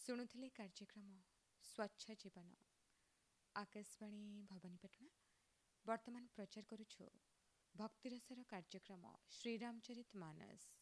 ଶୁଣୁଥିଲେ କାର୍ଯ୍ୟକ୍ରମ ସ୍ୱଚ୍ଛ ଜୀବନ ଆକାଶବାଣୀ ଭବାନୀପାଟଣା। ବର୍ତ୍ତମାନ ପ୍ରଚାର କରୁଛୁ ଭକ୍ତିରସର କାର୍ଯ୍ୟକ୍ରମ ଶ୍ରୀରାମଚରିତ ମାନସ।